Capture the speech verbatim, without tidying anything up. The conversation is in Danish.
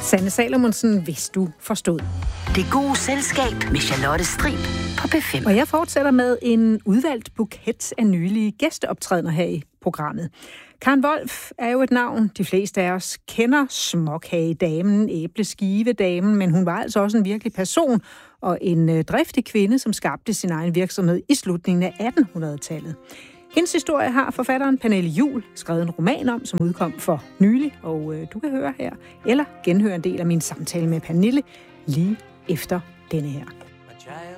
Sanne Salomonsen, hvis du forstod. Det gode selskab med Charlotte Strib på P fem. Og jeg fortsætter med en udvalgt buket af nylige gæsteoptrædener her i programmet. Karen Wolf er jo et navn, de fleste af os kender. Småkagedamen, æbleskivedamen, men hun var altså også en virkelig person og en øh, driftig kvinde, som skabte sin egen virksomhed i slutningen af attenhundredetallet. Hendes historie har forfatteren Pernille Juhl skrevet en roman om, som udkom for nylig, og øh, du kan høre her, eller genhøre en del af min samtale med Pernille lige efter denne her.